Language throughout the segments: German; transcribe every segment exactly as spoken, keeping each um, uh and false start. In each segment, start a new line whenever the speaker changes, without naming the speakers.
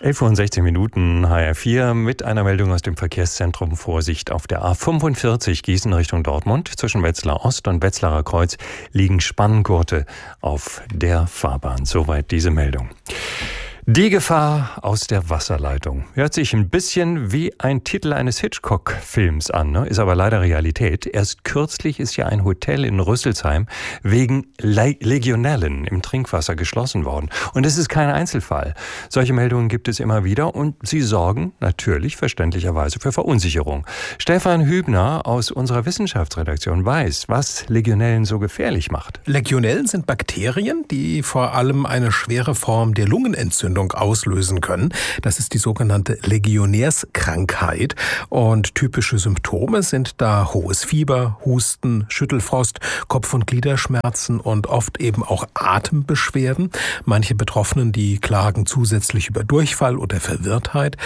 elf Uhr und sechzehn Minuten, H R vier, mit einer Meldung aus dem Verkehrszentrum. Vorsicht auf der A fünfundvierzig Gießen Richtung Dortmund. Zwischen Wetzlar Ost und Wetzlarer Kreuz liegen Spanngurte auf der Fahrbahn. Soweit diese Meldung. Die Gefahr aus der Wasserleitung. Hört sich ein bisschen wie ein Titel eines Hitchcock-Films an, ne? Ist aber leider Realität. Erst kürzlich ist ja ein Hotel in Rüsselsheim wegen Le- Legionellen im Trinkwasser geschlossen worden. Und es ist kein Einzelfall. Solche Meldungen gibt es immer wieder und sie sorgen natürlich verständlicherweise für Verunsicherung. Stefan Hübner aus unserer Wissenschaftsredaktion weiß, was Legionellen so gefährlich macht.
Legionellen sind Bakterien, die vor allem eine schwere Form der Lungenentzündung auslösen können. Das ist die sogenannte Legionärskrankheit. Und typische Symptome sind da hohes Fieber, Husten, Schüttelfrost, Kopf- und Gliederschmerzen und oft eben auch Atembeschwerden. Manche Betroffenen, die klagen zusätzlich über Durchfall oder Verwirrtheit.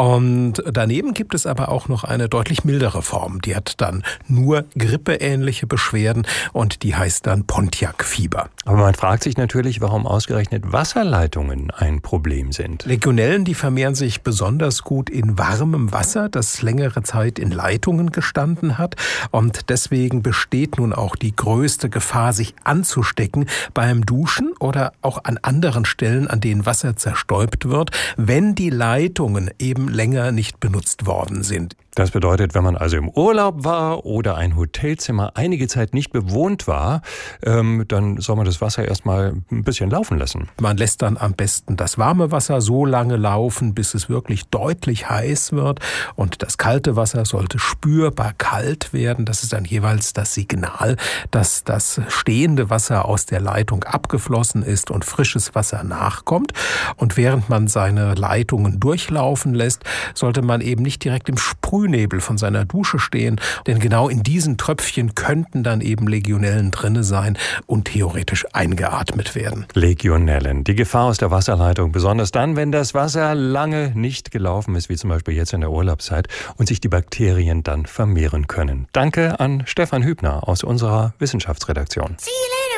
Und daneben gibt es aber auch noch eine deutlich mildere Form. Die hat dann nur grippeähnliche Beschwerden und die heißt dann Pontiac-Fieber.
Aber man fragt sich natürlich, warum ausgerechnet Wasserleitungen ein Problem sind.
Legionellen, die vermehren sich besonders gut in warmem Wasser, das längere Zeit in Leitungen gestanden hat. Und deswegen besteht nun auch die größte Gefahr, sich anzustecken beim Duschen oder auch an anderen Stellen, an denen Wasser zerstäubt wird, wenn die Leitungen eben länger nicht benutzt worden sind.
Das bedeutet, wenn man also im Urlaub war oder ein Hotelzimmer einige Zeit nicht bewohnt war, ähm, dann soll man das Wasser erstmal ein bisschen laufen lassen.
Man lässt dann am besten das warme Wasser so lange laufen, bis es wirklich deutlich heiß wird. Und das kalte Wasser sollte spürbar kalt werden. Das ist dann jeweils das Signal, dass das stehende Wasser aus der Leitung abgeflossen ist und frisches Wasser nachkommt. Und während man seine Leitungen durchlaufen lässt, sollte man eben nicht direkt im Sprühnebel von seiner Dusche stehen, denn genau in diesen Tröpfchen könnten dann eben Legionellen drinne sein und theoretisch eingeatmet werden.
Legionellen, die Gefahr aus der Wasserleitung, besonders dann, wenn das Wasser lange nicht gelaufen ist, wie zum Beispiel jetzt in der Urlaubszeit, und sich die Bakterien dann vermehren können. Danke an Stefan Hübner aus unserer Wissenschaftsredaktion.
See you later.